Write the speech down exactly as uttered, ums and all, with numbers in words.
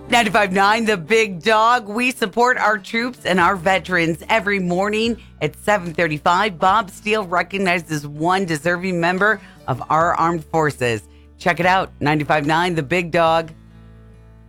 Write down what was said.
ninety-five point nine The Big Dog. We support our troops and our veterans every morning at seven thirty-five. Bob Steele recognizes one deserving member of our armed forces. Check it out, ninety-five point nine The Big Dog.